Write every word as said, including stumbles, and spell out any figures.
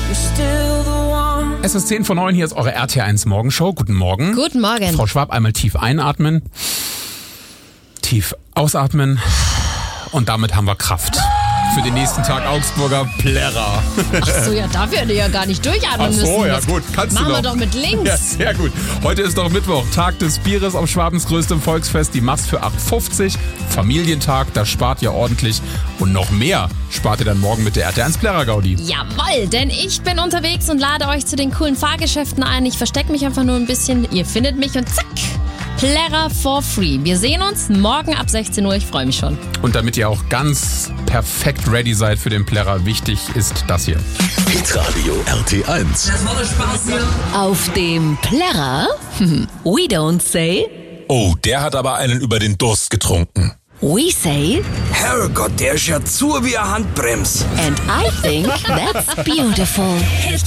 Es ist zehn vor neun, hier ist eure R T eins Morgenshow. Guten Morgen. Guten Morgen. Frau Schwab, einmal tief einatmen, tief ausatmen und damit haben wir Kraft. Für den nächsten Tag Augsburger Plärrer. Ach so, ja, dafür hätte ich ja gar nicht durchatmen Ach so, müssen. ja Das gut, kannst machen du wir doch. doch mit links. Ja, sehr gut. Heute ist doch Mittwoch, Tag des Bieres auf Schwabens größtem Volksfest. Die Mast für acht fünfzig. Familientag, da spart ihr ordentlich. Und noch mehr spart ihr dann morgen mit der R T eins Plärrer Gaudi. Jawohl, denn ich bin unterwegs und lade euch zu den coolen Fahrgeschäften ein. Ich verstecke mich einfach nur ein bisschen. Ihr findet mich und zack, Plärrer for free. Wir sehen uns morgen ab sechzehn Uhr. Ich freue mich schon. Und damit ihr auch ganz perfekt ready seid für den Plärrer, wichtig ist das hier. Hitradio R T eins. Das war der Spaß hier. Auf dem Plärrer? We don't say. Oh, der hat aber einen über den Durst getrunken. We say. Herrgott, der ist ja zu wie eine Handbrems. And I think that's beautiful.